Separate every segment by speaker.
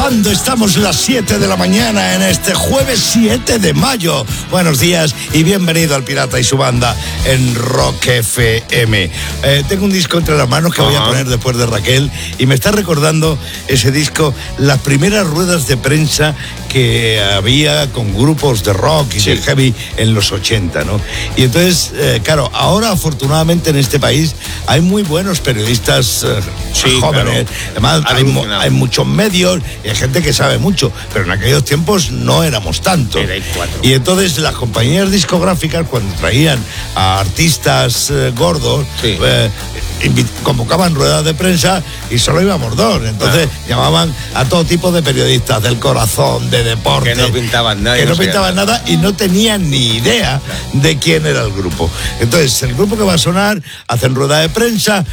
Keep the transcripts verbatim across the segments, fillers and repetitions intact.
Speaker 1: cuando estamos las siete de la mañana en este jueves siete de mayo. Buenos días y bienvenido al Pirata y su banda en Rock F M. Eh, tengo un disco entre las manos que uh-huh. voy a poner después de Raquel y me está recordando ese disco, las primeras ruedas de prensa que había con grupos de rock y sí. de heavy en los ochenta, ¿no? Y entonces, eh, claro, ahora afortunadamente en este país hay muy buenos periodistas eh, sí, jóvenes. Claro. Además, hay, hay muchos medios y hay gente que sabe mucho, pero en aquellos tiempos no éramos tantos. Y entonces las compañías discográficas, cuando traían a artistas eh, gordos, sí. eh, invit- convocaban ruedas de prensa y solo íbamos dos. Entonces claro. llamaban a todo tipo de periodistas del corazón, de deporte.
Speaker 2: Que no pintaban nada.
Speaker 1: Que no,
Speaker 2: no
Speaker 1: pintaban nada. nada y no tenían ni idea claro. de quién era el grupo. Entonces, el grupo que va a sonar, hacen rueda de prensa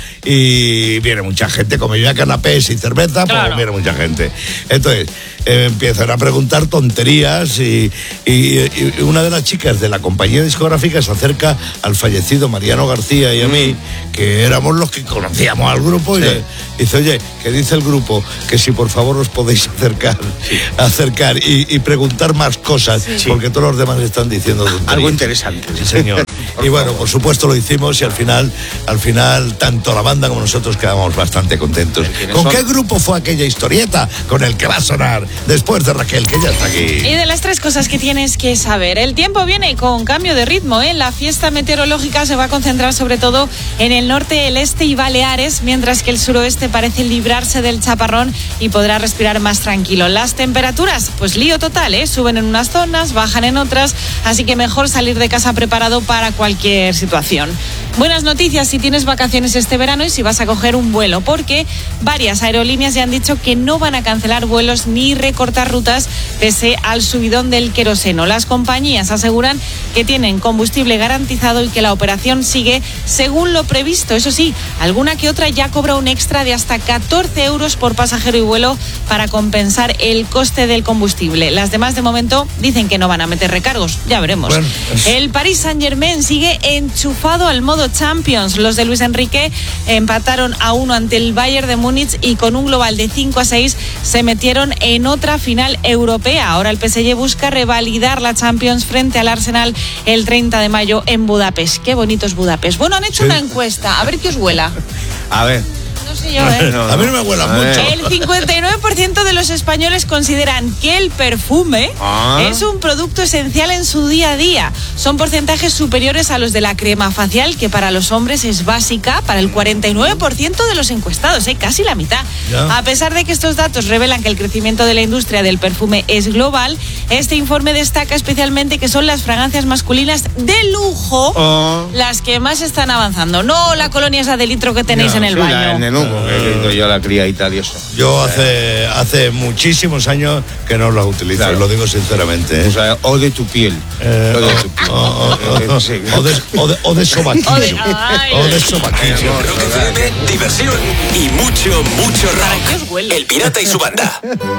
Speaker 1: y viene mucha gente, como ya canapés y cerveza, claro. pues viene mucha gente. Entonces, eh, empiezan a preguntar tonterías y, y, y una de las chicas de la compañía discográfica se acerca al fallecido Mariano García y a mí, que éramos los que conocíamos al grupo, sí. y le dice, oye, que dice el grupo que si por favor os podéis acercar, sí. acercar y, y preguntar más cosas, sí. porque todos los demás están diciendo tonterías.
Speaker 2: Algo interesante.
Speaker 1: Sí, señor. Y bueno, por supuesto lo hicimos y al final, al final, tanto la banda como nosotros quedamos bastante contentos. ¿Con son? qué grupo fue aquella historieta con el que va a sonar después de Raquel, que ya está aquí?
Speaker 3: Y de las tres cosas que tienes que saber, el tiempo viene con cambio de ritmo, ¿eh? La fiesta meteorológica se va a concentrar sobre todo en el norte, el este y Baleares, mientras que el suroeste parece librarse del chaparrón y podrá respirar más tranquilo. Las temperaturas, pues lío total, ¿eh? Suben en unas zonas, bajan en otras, así que mejor salir de casa preparado para cualquier situación. Buenas noticias si tienes vacaciones este verano y si vas a coger un vuelo, porque varias aerolíneas ya han dicho que no van a cancelar vuelos ni recortar rutas pese al subidón del queroseno. Las compañías aseguran que tienen combustible garantizado y que la operación sigue según lo previsto. Eso sí, alguna que otra ya cobra un extra de hasta catorce euros por pasajero y vuelo para compensar el coste del combustible. Las demás de momento dicen que no van a meter recargos, ya veremos. Bueno, es... El Paris Saint-Germain sigue enchufado al modo Champions. Los de Luis Enrique empataron a uno ante el Bayern de Múnich y con un global de cinco a seis se metieron en otra final europea. Ahora el P S G busca revalidar la Champions frente al Arsenal el treinta de mayo en Budapest. Qué bonito es Budapest. Bueno, han hecho sí. una encuesta, a ver qué os huela.
Speaker 2: A ver.
Speaker 3: No sé yo, ¿eh?
Speaker 1: No, no. A mí no me huela mucho.
Speaker 3: El cincuenta y nueve por ciento de los españoles consideran que el perfume ah. es un producto esencial en su día a día. Son porcentajes superiores a los de la crema facial, que para los hombres es básica, para el cuarenta y nueve por ciento de los encuestados, ¿eh? Casi la mitad. Ya. A pesar de que estos datos revelan que el crecimiento de la industria del perfume es global, este informe destaca especialmente que son las fragancias masculinas de lujo ah. las que más están avanzando. No la colonia esa de litro que tenéis ya, en el
Speaker 2: sí,
Speaker 3: baño.
Speaker 2: La, No, porque yo la cría y tal y eso.
Speaker 1: Yo hace hace muchísimos años que no las utilizo, claro. lo digo sinceramente. ¿eh?
Speaker 2: O sea, o de tu piel.
Speaker 1: Eh, o de tu piel. O, o, o, sí. o, de, o, de, o de sobaquillo. O de, o de sobaquillo.
Speaker 4: Rock F M, diversión y mucho, mucho rock. El Pirata y su banda.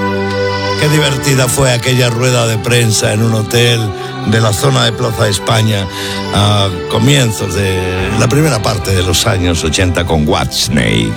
Speaker 1: Qué divertida fue aquella rueda de prensa en un hotel de la zona de Plaza España a comienzos de la primera parte de los años ochenta con Whitesnake.